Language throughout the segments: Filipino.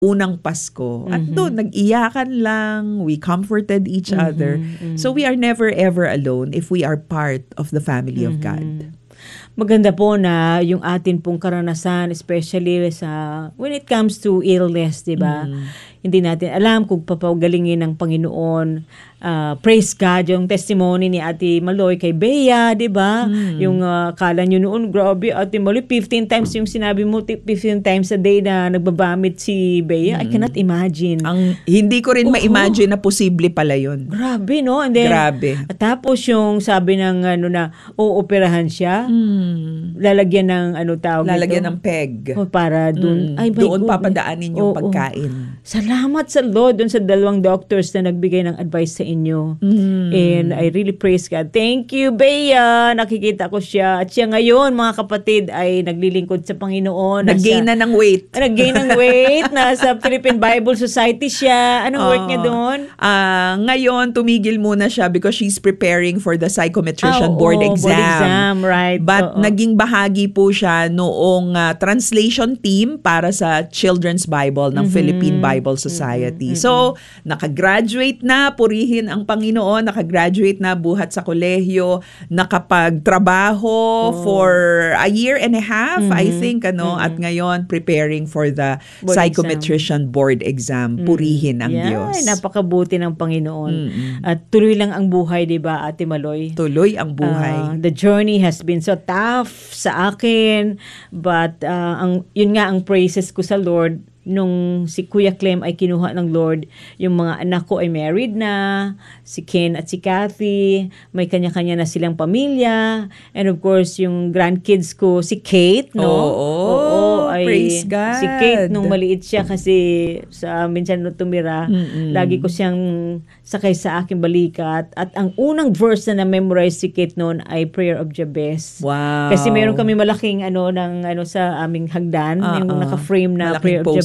unang Pasko. At doon, nag-iyakan lang, we comforted each other. So we are never ever alone if we are part of the family of God. Maganda po na yung atin pong karanasan, especially when it comes to illness, di ba? Hindi natin alam kung papagalingin ng Panginoon. Praise God, yung testimony ni Ate Maloy kay Bea, di ba? Yung kala nyo noon, grabe, Ate Maloy, 15 times yung sinabi mo, 15 times a day na nagbabamit si Bea. I cannot imagine. Hindi ko rin ma-imagine na posible pala yun. Grabe, no? And then, grabe. Tapos yung sabi ng ooperahan siya, lalagyan ng lalagyan ng peg. Para dun. Doon papadaanin yung pagkain. Salamat sa Lord dun sa 2 doctors na nagbigay ng advice sa inyo. And I really praise God. Thank you, Bea. Nakikita ko siya. At siya ngayon, mga kapatid, ay naglilingkod sa Panginoon. Nag-gain na ng weight. Nag-gain ng weight. Nasa Philippine Bible Society siya. Anong work niya doon? Ngayon, tumigil muna siya because she's preparing for the psychometrician board exam. Board exam, right. But naging bahagi po siya noong translation team para sa Children's Bible ng Philippine Bible Society. So, nakagraduate na, purihin ang Panginoon, nakagraduate na, buhat sa kolehiyo, nakapagtrabaho for a year and a half, I think, at ngayon, preparing for the board psychometrician board exam. Purihin ang Diyos. Napakabuti ng Panginoon. At tuloy lang ang buhay, di ba, Ate Maloy? Tuloy ang buhay. The journey has been so tough sa akin, but yun nga ang praises ko sa Lord. Nung si Kuya Clem ay kinuha ng Lord, yung mga anak ko ay married na, si Ken at si Kathy, may kanya-kanya na silang pamilya, and of course, yung grandkids ko, si Kate, no? Oo, praise God. Si Kate, nung maliit siya kasi sa minsan nung tumira, lagi ko siyang sakay sa aking balikat, at ang unang verse na na-memorize si Kate noon ay Prayer of Jabez. Wow. Kasi meron kami malaking sa aming hagdan, yung naka-frame na malaking Prayer of Jabez.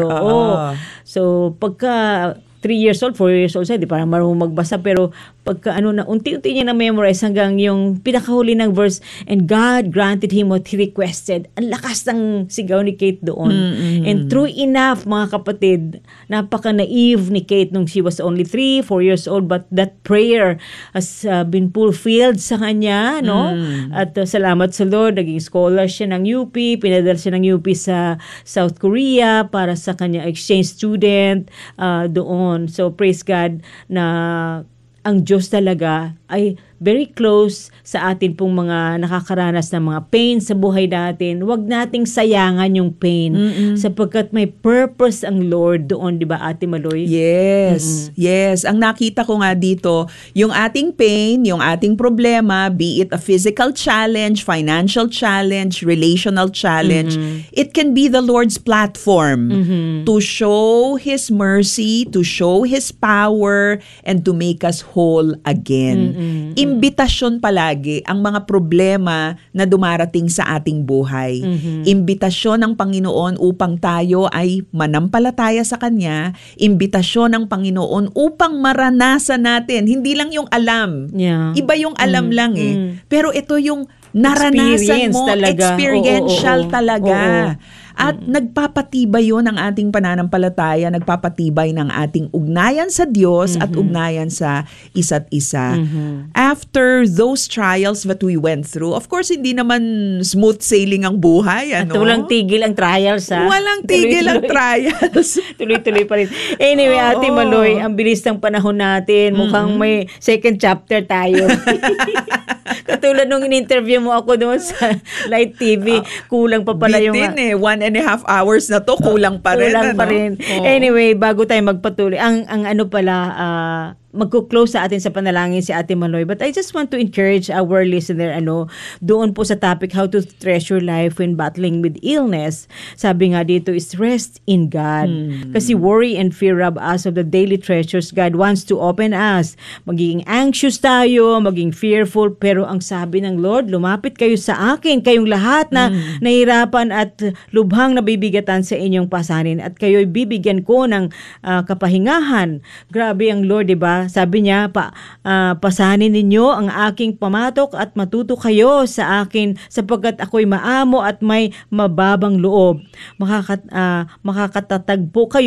So pagka 3 years old, 4 years old siya, di parang marunong magbasa, pero pagka unti-unti niya na-memorize hanggang yung pinakahuli ng verse, and God granted him what he requested. Ang lakas ng sigaw ni Kate doon. And true enough, mga kapatid, napaka-naive ni Kate nung she was only 3, 4 years old, but that prayer has been fulfilled sa kanya, no? At salamat sa Lord, naging scholar siya ng UP, pinadala siya ng UP sa South Korea para sa kanya exchange student doon. So praise God na ang Diyos talaga ay very close sa atin pong mga nakakaranas ng mga pain sa buhay natin. Huwag nating sayangan yung pain sapagkat may purpose ang Lord doon, di ba, Ate Maloy? Yes. Yes. Ang nakita ko nga dito, yung ating pain, yung ating problema, be it a physical challenge, financial challenge, relational challenge, it can be the Lord's platform to show His mercy, to show His power, and to make us whole again. Imbitasyon palagi ang mga problema na dumarating sa ating buhay. Imbitasyon ng Panginoon upang tayo ay manampalataya sa Kanya. Imbitasyon ng Panginoon upang maranasan natin. Hindi lang yung alam. Yeah. Iba yung alam lang Pero ito yung naranasan mo. Talaga. Experiential talaga. At nagpapatibay yun ang ating pananampalataya, nagpapatibay ng ating ugnayan sa Diyos at ugnayan sa isa't isa. After those trials that we went through, of course, hindi naman smooth sailing ang buhay. At walang tigil ang trials, ha? Walang tigil ang trials. Tuloy-tuloy pa rin. Anyway, Ate Maloy, ang bilis ng panahon natin. Mukhang may second chapter tayo. Katulad nung in-interview mo ako doon sa Light TV, kulang pa pala yung... Bitin 1.5 hours na to, kulang pa rin. Kulang pa rin. Anyway, bago tayo magpatuloy, ang magko-close sa atin sa panalangin si Ate Maloy. But I just want to encourage our listener, doon po sa topic, how to treasure life when battling with illness. Sabi nga dito is rest in God. Kasi worry and fear rob us of the daily treasures God wants to open us. Magiging anxious tayo, maging fearful, pero ang sabi ng Lord, lumapit kayo sa akin, kayong lahat na nahirapan at lubhang nabibigatan sa inyong pasanin, at kayo'y bibigyan ko ng kapahingahan. Grabe ang Lord, diba? sabi niya, pasanin ninyo ang aking pamatok at matuto kayo sa akin sapagkat ako'y maamo at may mababang loob. Makakatatagpo kayo